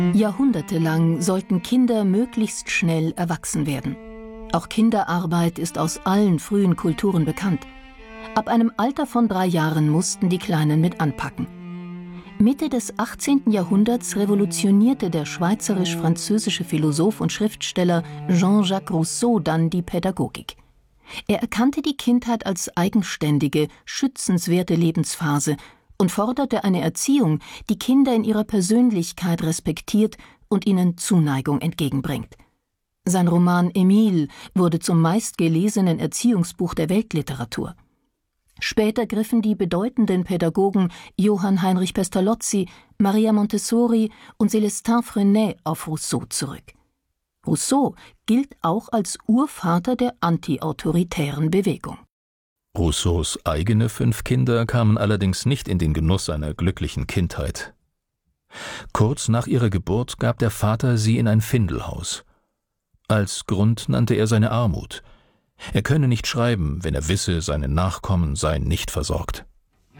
Jahrhundertelang sollten Kinder möglichst schnell erwachsen werden. Auch Kinderarbeit ist aus allen frühen Kulturen bekannt. Ab einem Alter von 3 Jahren mussten die Kleinen mit anpacken. Mitte des 18. Jahrhunderts revolutionierte der schweizerisch-französische Philosoph und Schriftsteller Jean-Jacques Rousseau dann die Pädagogik. Er erkannte die Kindheit als eigenständige, schützenswerte Lebensphase und forderte eine Erziehung, die Kinder in ihrer Persönlichkeit respektiert und ihnen Zuneigung entgegenbringt. Sein Roman Emile wurde zum meistgelesenen Erziehungsbuch der Weltliteratur. Später griffen die bedeutenden Pädagogen Johann Heinrich Pestalozzi, Maria Montessori und Célestin Freinet auf Rousseau zurück. Rousseau gilt auch als Urvater der antiautoritären Bewegung. Rousseaus eigene 5 Kinder kamen allerdings nicht in den Genuss einer glücklichen Kindheit. Kurz nach ihrer Geburt gab der Vater sie in ein Findelhaus. Als Grund nannte er seine Armut. Er könne nicht schreiben, wenn er wisse, seine Nachkommen seien nicht versorgt.